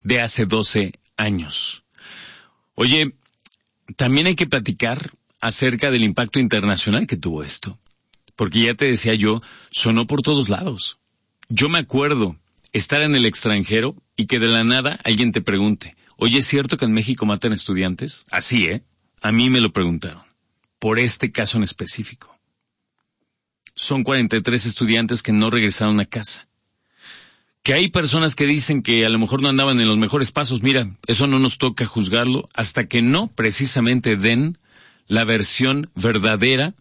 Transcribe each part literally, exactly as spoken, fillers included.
de hace doce años. Oye, también hay que platicar acerca del impacto internacional que tuvo esto. Porque ya te decía yo, sonó por todos lados. Yo me acuerdo estar en el extranjero y que de la nada alguien te pregunte, oye, ¿es cierto que en México matan estudiantes? Así, ¿eh? A mí me lo preguntaron, por este caso en específico. Son cuarenta y tres estudiantes que no regresaron a casa. Que hay personas que dicen que a lo mejor no andaban en los mejores pasos. Mira, eso no nos toca juzgarlo hasta que no precisamente den la versión verdadera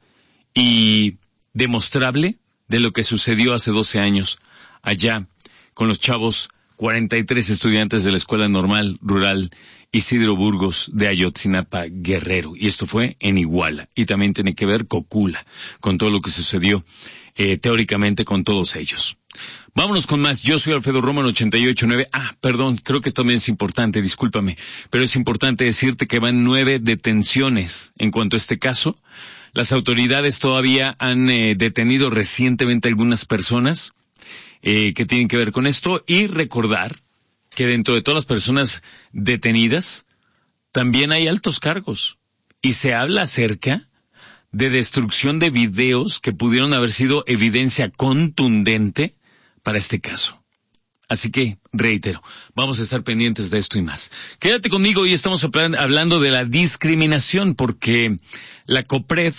y demostrable de lo que sucedió hace doce años allá con los chavos, cuarenta y tres estudiantes de la Escuela Normal Rural Isidro Burgos de Ayotzinapa, Guerrero. Y esto fue en Iguala. Y también tiene que ver Cocula, con todo lo que sucedió eh, teóricamente con todos ellos. Vámonos con más. Yo soy Alfredo Romo en ochenta y ocho punto nueve. Ah, perdón, creo que esto también es importante, discúlpame. Pero es importante decirte que van nueve detenciones en cuanto a este caso. Las autoridades todavía han eh, detenido recientemente algunas personas eh, que tienen que ver con esto. Y recordar que dentro de todas las personas detenidas también hay altos cargos. Y se habla acerca de destrucción de videos que pudieron haber sido evidencia contundente para este caso. Así que, reitero, vamos a estar pendientes de esto y más. Quédate conmigo y estamos hablando de la discriminación porque la COPRED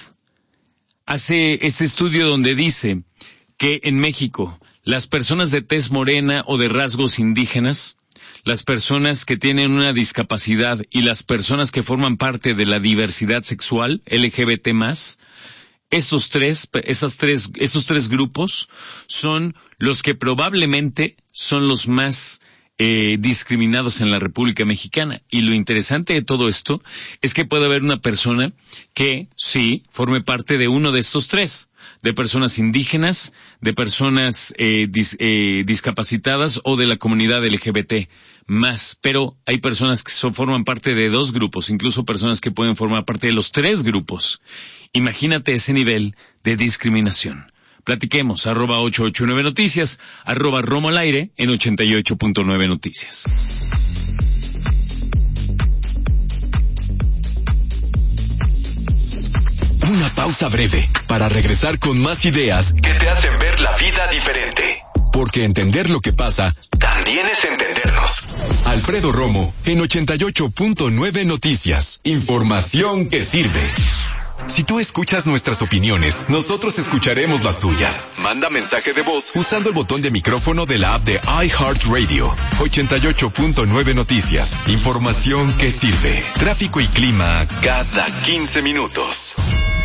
hace este estudio donde dice que en México las personas de tez morena o de rasgos indígenas, las personas que tienen una discapacidad y las personas que forman parte de la diversidad sexual, L G B T más, estos tres, esas tres, esos tres grupos son los que probablemente son los más eh, discriminados en la República Mexicana. Y lo interesante de todo esto es que puede haber una persona que sí forme parte de uno de estos tres, de personas indígenas, de personas eh, dis, eh, discapacitadas o de la comunidad L G B T más, pero hay personas que son, forman parte de dos grupos, incluso personas que pueden formar parte de los tres grupos. Imagínate ese nivel de discriminación. Platiquemos, arroba ochenta y ocho punto nueve noticias, arroba Romo al aire en ochenta y ocho punto nueve noticias. Una pausa breve para regresar con más ideas que te hacen ver la vida diferente. Porque entender lo que pasa también es entendernos. Alfredo Romo en ochenta y ocho punto nueve noticias. Información que sirve. Si tú escuchas nuestras opiniones, nosotros escucharemos las tuyas. Manda mensaje de voz usando el botón de micrófono de la app de iHeartRadio. ochenta y ocho punto nueve noticias. Información que sirve. Tráfico y clima cada quince minutos.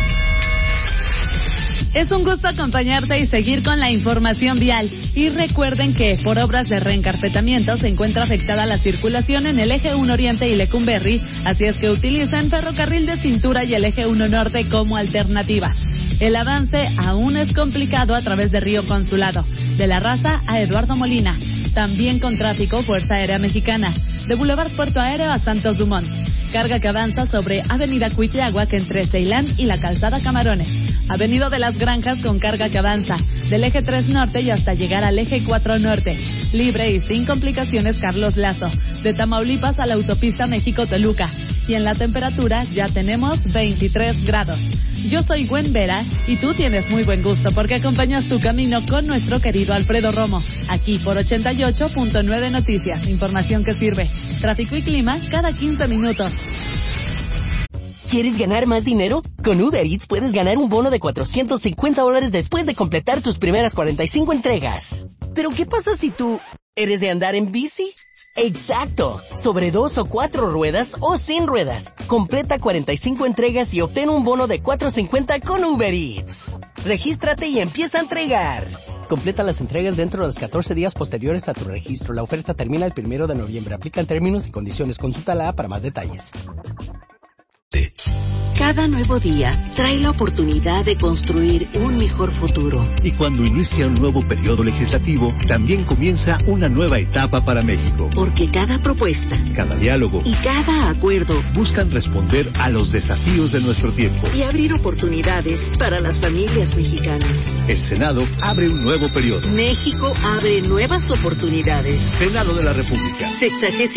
Es un gusto acompañarte y seguir con la información vial. Y recuerden que por obras de reencarpetamiento se encuentra afectada la circulación en el eje uno Oriente y Lecumberri, así es que utilicen ferrocarril de cintura y el eje uno Norte como alternativa. El avance aún es complicado a través de Río Consulado, de La Raza a Eduardo Molina, también con tráfico Fuerza Aérea Mexicana, de Boulevard Puerto Aéreo a Santos Dumont. Carga que avanza sobre Avenida Cuitláhuac entre Ceilán y la Calzada Camarones. Avenida de las Granjas con carga que avanza del eje tres Norte y hasta llegar al eje cuatro Norte. Libre y sin complicaciones Carlos Lazo. De Tamaulipas a la autopista México-Toluca. Y en la temperatura ya tenemos veintitrés grados. Yo soy Gwen Vera y tú tienes muy buen gusto porque acompañas tu camino con nuestro querido Alfredo Romo. Aquí por ochenta y ocho punto nueve Noticias. Información que sirve. Tráfico y clima cada quince minutos. ¿Quieres ganar más dinero? Con Uber Eats puedes ganar un bono de cuatrocientos cincuenta dólares después de completar tus primeras cuarenta y cinco entregas. ¿Pero qué pasa si tú eres de andar en bici? ¡Exacto! Sobre dos o cuatro ruedas o sin ruedas. Completa cuarenta y cinco entregas y obtén un bono de cuatrocientos cincuenta con Uber Eats. Regístrate y empieza a entregar. Completa las entregas dentro de los catorce días posteriores a tu registro. La oferta termina el primero de noviembre. Aplican términos y condiciones. Consulta la app para más detalles. Cada nuevo día trae la oportunidad de construir un mejor futuro. Y cuando inicia un nuevo periodo legislativo, también comienza una nueva etapa para México. Porque cada propuesta, cada diálogo y cada acuerdo buscan responder a los desafíos de nuestro tiempo y abrir oportunidades para las familias mexicanas. El Senado abre un nuevo periodo. México abre nuevas oportunidades. Senado de la República. Sexagésimo